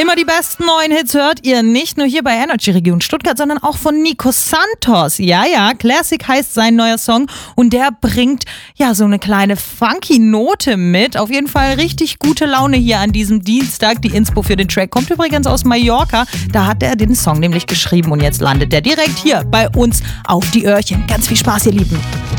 Immer die besten neuen Hits hört ihr nicht nur hier bei Energy Region Stuttgart, sondern auch von Nico Santos. Ja, Classic heißt sein neuer Song und der bringt ja so eine kleine funky Note mit. Auf jeden Fall richtig gute Laune hier an diesem Dienstag. Die Inspo für den Track kommt übrigens aus Mallorca. Da hat er den Song nämlich geschrieben und jetzt landet er direkt hier bei uns auf die Öhrchen. Ganz viel Spaß, ihr Lieben.